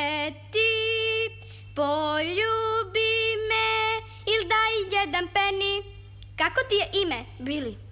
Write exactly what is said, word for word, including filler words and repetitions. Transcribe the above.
ti, poljubi me, il daj jedan peni. Kako ti je ime? Bili.